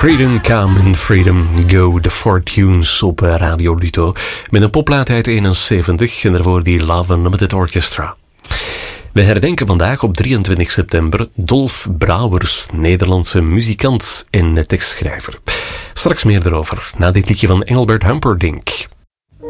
Freedom Come and Freedom Go, de Four Tunes op Radio Luto. Met een popplaat uit 71 en daarvoor die Love Unlimited Orchestra. We herdenken vandaag op 23 september Dolf Brouwers, Nederlandse muzikant en tekstschrijver. Straks meer erover, na dit liedje van Engelbert Humperdinck.